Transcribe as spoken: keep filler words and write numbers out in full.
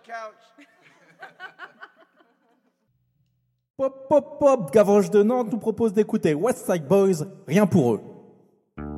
couch. Pop, pop, pop, Gavroche de Nantes nous propose d'écouter West Side Boys, rien pour eux.